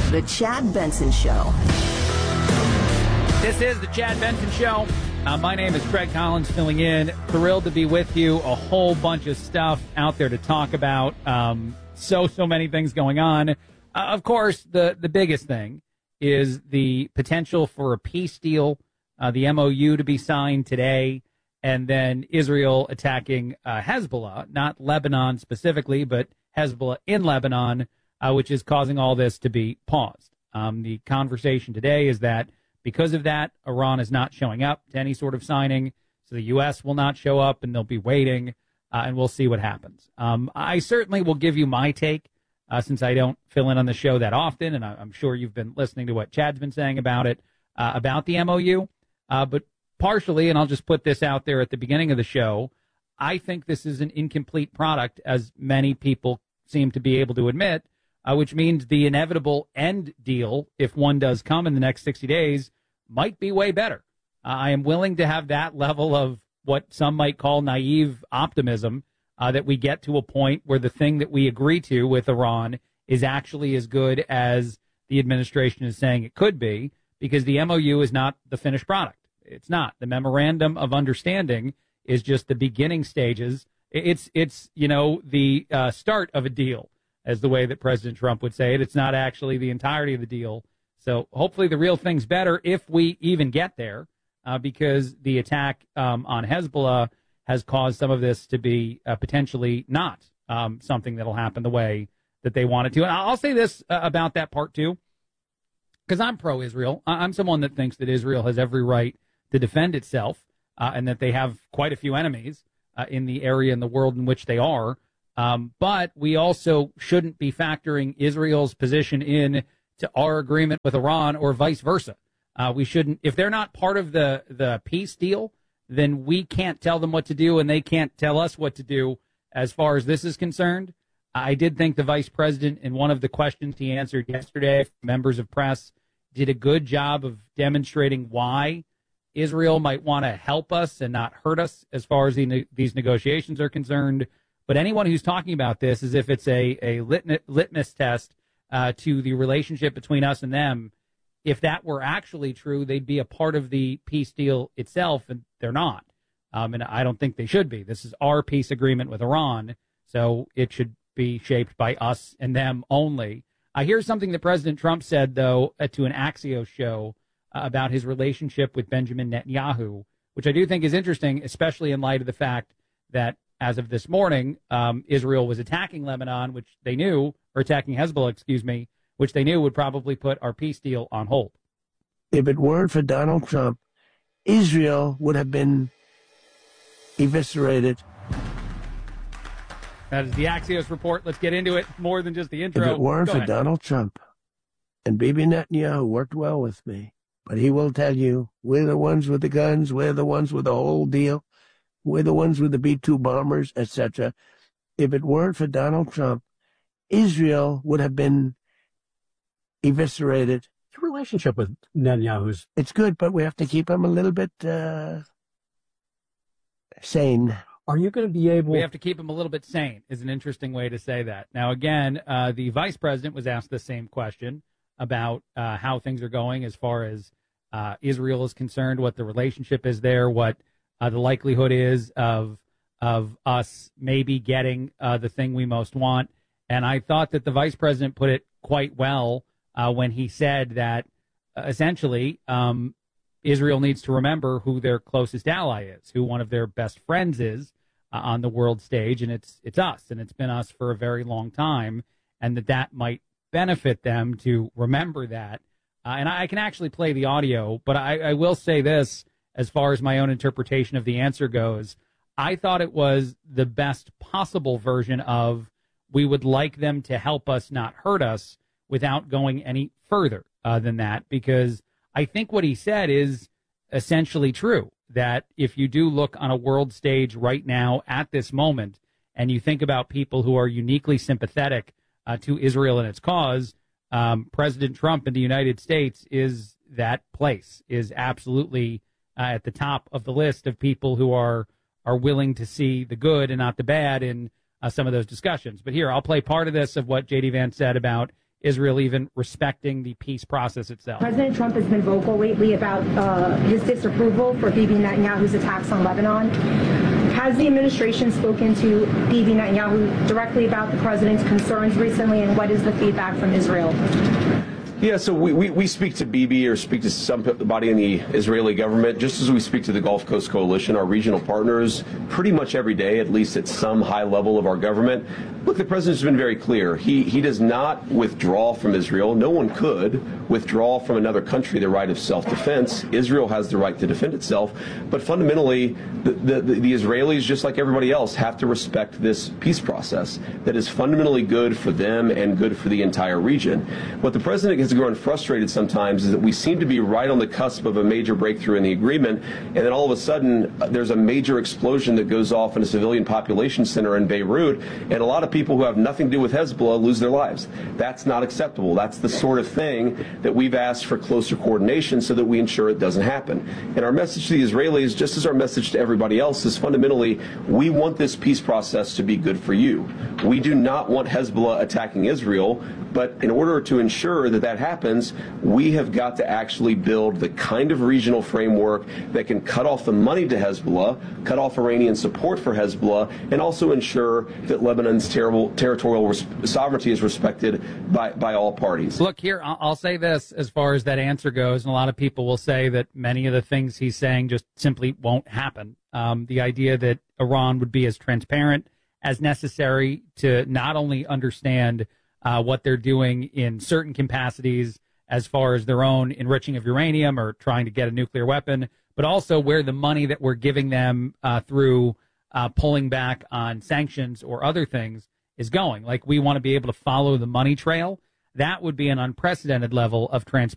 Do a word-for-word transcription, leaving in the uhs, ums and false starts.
The Chad Benson Show. This is the Chad Benson Show. Uh, my name is Craig Collins, filling in. Thrilled to be with you. A whole bunch of stuff out there to talk about. Um, so, so many things going on. Uh, of course, the, the biggest thing is the potential for a peace deal, uh, the M O U to be signed today, and then Israel attacking uh, Hezbollah, not Lebanon specifically, but Hezbollah in Lebanon, uh, which is causing all this to be paused. Um, the conversation today is that because of that, Iran is not showing up to any sort of signing, so the U S will not show up, and they'll be waiting, uh, and we'll see what happens. Um, I certainly will give you my take, uh, since I don't fill in on the show that often, and I, I'm sure you've been listening to what Chad's been saying about it, uh, about the M O U, uh, but partially, and I'll just put this out there at the beginning of the show, I think this is an incomplete product, as many people seem to be able to admit, uh, which means the inevitable end deal, if one does come in the next sixty days, might be way better. Uh, I am willing to have that level of what some might call naive optimism, uh, that we get to a point where the thing that we agree to with Iran is actually as good as the administration is saying it could be, because the M O U is not the finished product. It's not. The memorandum of understanding is just the beginning stages. It's, it's you know, the uh, start of a deal, as the way that President Trump would say it. It's not actually the entirety of the deal. So hopefully the real thing's better if we even get there, uh, because the attack um, on Hezbollah has caused some of this to be uh, potentially not um, something that'll happen the way that they want it to. And I'll say this uh, about that part, too, because I'm pro-Israel. I'm someone that thinks that Israel has every right to defend itself, uh, and that they have quite a few enemies uh, in the area in the world in which they are. Um, but we also shouldn't be factoring Israel's position in to our agreement with Iran, or vice versa. Uh, we shouldn't, if they're not part of the, the peace deal, then we can't tell them what to do, and they can't tell us what to do as far as this is concerned. I did think the vice president, in one of the questions he answered yesterday, members of press, did a good job of demonstrating why Israel might want to help us and not hurt us as far as the, these negotiations are concerned. But anyone who's talking about this as if it's a, a litmus, litmus test uh, to the relationship between us and them, if that were actually true, they'd be a part of the peace deal itself, and they're not. Um, and I don't think they should be. This is our peace agreement with Iran, so it should be shaped by us and them only. Uh, here's something that President Trump said, though, uh, to an Axios show uh, about his relationship with Benjamin Netanyahu, which I do think is interesting, especially in light of the fact that as of this morning, um, Israel was attacking Lebanon, which they knew, or attacking Hezbollah, excuse me, which they knew would probably put our peace deal on hold. If it weren't for Donald Trump, Israel would have been eviscerated. That is the Axios report. Let's get into it more than just the intro. If it weren't Go for ahead. Donald Trump, and Bibi Netanyahu worked well with me, but he will tell you, we're the ones with the guns, we're the ones with the whole deal, we're the ones with the B two bombers, et cetera. If it weren't for Donald Trump, Israel would have been eviscerated. Your relationship with Netanyahu's... It's good, but we have to keep him a little bit uh, sane. Are you going to be able... We have to keep him a little bit sane, is an interesting way to say that. Now, again, uh, the vice president was asked the same question about uh, how things are going as far as uh, Israel is concerned, what the relationship is there, what uh, the likelihood is of of us maybe getting uh, the thing we most want. And I thought that the vice president put it quite well uh, when he said that uh, essentially um, Israel needs to remember who their closest ally is, who one of their best friends is uh, on the world stage, and it's it's us, and it's been us for a very long time, and that that might benefit them to remember that. Uh, and I, I can actually play the audio, but I, I will say this, as far as my own interpretation of the answer goes, I thought it was the best possible version of we would like them to help us, not hurt us, without going any further uh, than that, because I think what he said is essentially true, that if you do look on a world stage right now at this moment, and you think about people who are uniquely sympathetic uh, to Israel and its cause, um, President Trump in the United States is that place, is absolutely uh, at the top of the list of people who are are willing to see the good and not the bad in uh, some of those discussions. But here, I'll play part of this of what J D. Vance said about Israel even respecting the peace process itself. President Trump has been vocal lately about uh, his disapproval for Bibi Netanyahu's attacks on Lebanon. Has the administration spoken to Bibi Netanyahu directly about the president's concerns recently, and what is the feedback from Israel? Yeah, so we, we, we speak to Bibi or speak to somebody in the Israeli government, just as we speak to the Gulf Coast Coalition, our regional partners, pretty much every day, at least at some high level of our government. Look, the president's been very clear. He, he does not withdraw from Israel. No one could withdraw from another country the right of self-defense. Israel has the right to defend itself. But fundamentally, the, the, the Israelis, just like everybody else, have to respect this peace process that is fundamentally good for them and good for the entire region. What the president has grown frustrated sometimes is that we seem to be right on the cusp of a major breakthrough in the agreement, and then all of a sudden uh, there's a major explosion that goes off in a civilian population center in Beirut, and a lot of people who have nothing to do with Hezbollah lose their lives. That's not acceptable. That's the sort of thing that we've asked for closer coordination so that we ensure it doesn't happen. And our message to the Israelis, just as our message to everybody else, is fundamentally we want this peace process to be good for you. We do not want Hezbollah attacking Israel, but in order to ensure that that happens, we have got to actually build the kind of regional framework that can cut off the money to Hezbollah, cut off Iranian support for Hezbollah, and also ensure that Lebanon's terrible territorial res- sovereignty is respected by, by all parties. Look, here, I'll say this as far as that answer goes, and a lot of people will say that many of the things he's saying just simply won't happen. Um, the idea that Iran would be as transparent as necessary to not only understand Uh, what they're doing in certain capacities as far as their own enriching of uranium or trying to get a nuclear weapon, but also where the money that we're giving them uh, through uh, pulling back on sanctions or other things is going. Like, we want to be able to follow the money trail. That would be an unprecedented level of transparency.